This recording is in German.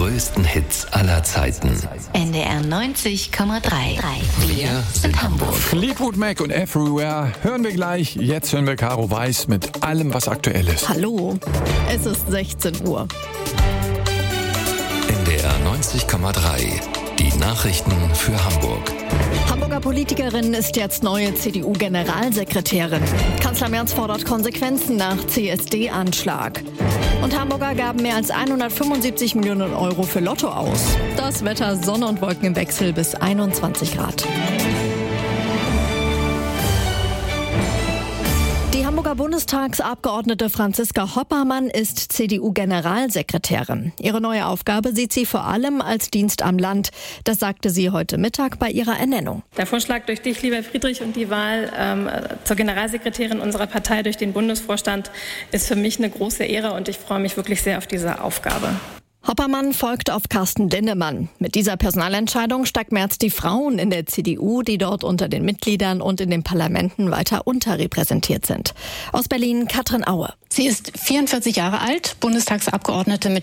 größten Hits aller Zeiten. NDR 90,3. Wir sind Hamburg. Fleetwood Mac und Everywhere hören wir gleich. Jetzt hören wir Caro Weiß mit allem, was aktuell ist. Hallo, es ist 16 Uhr. NDR 90,3. Die Nachrichten für Hamburg. Hamburger Politikerin ist jetzt neue CDU-Generalsekretärin. Kanzler Merz fordert Konsequenzen nach CSD-Anschlag. Und Hamburger gaben mehr als 175 Millionen Euro für Lotto aus. Das Wetter, Sonne und Wolken im Wechsel bis 21 Grad. Die Hamburger Bundestagsabgeordnete Franziska Hoppermann ist CDU-Generalsekretärin. Ihre neue Aufgabe sieht sie vor allem als Dienst am Land. Das sagte sie heute Mittag bei ihrer Ernennung. Der Vorschlag durch dich, lieber Friedrich, und die Wahl zur Generalsekretärin unserer Partei durch den Bundesvorstand ist für mich eine große Ehre und ich freue mich wirklich sehr auf diese Aufgabe. Hoppermann folgt auf Carsten Linnemann. Mit dieser Personalentscheidung stärkt Merz die Frauen in der CDU, die dort unter den Mitgliedern und in den Parlamenten weiter unterrepräsentiert sind. Aus Berlin Katrin Aue. Sie ist 44 Jahre alt, Bundestagsabgeordnete mit